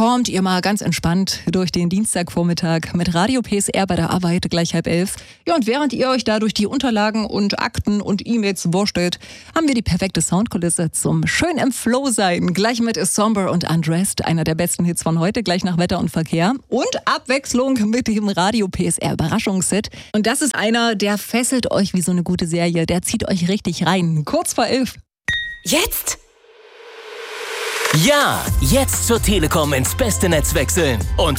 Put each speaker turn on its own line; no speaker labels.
kommt ihr mal ganz entspannt durch den Dienstagvormittag mit Radio PSR bei der Arbeit gleich 10:30. Ja, und während ihr euch da durch die Unterlagen und Akten und E-Mails wurschtelt, haben wir die perfekte Soundkulisse zum schön im Flow sein. Gleich mit Somber und Undressed, einer der besten Hits von heute, gleich nach Wetter und Verkehr. Und Abwechslung mit dem Radio PSR Überraschungsset. Und das ist einer, der fesselt euch wie so eine gute Serie. Der zieht euch richtig rein. Kurz vor 11.
Jetzt? Ja, jetzt zur Telekom ins beste Netz wechseln und